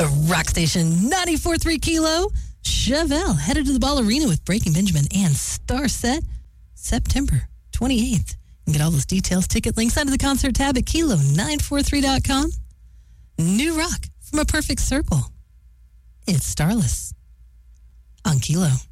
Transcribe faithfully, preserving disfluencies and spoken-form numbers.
A Rock Station ninety-four point three Kilo. Chevelle headed to the Ball Arena with Breaking Benjamin and Star Set September twenty-eighth. You can get all those details, ticket links under the concert tab at kilo nine four three dot com. New rock from A Perfect Circle. It's Starless on Kilo.